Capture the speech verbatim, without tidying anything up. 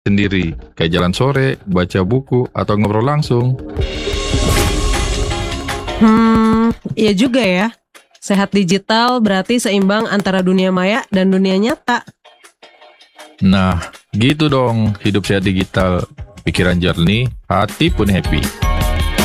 sendiri, kayak jalan sore, baca buku, atau ngobrol langsung. Hmm, iya juga ya. Sehat digital berarti seimbang antara dunia maya dan dunia nyata. Nah, gitu dong hidup sehat digital. Pikiran jernih, hati pun happy.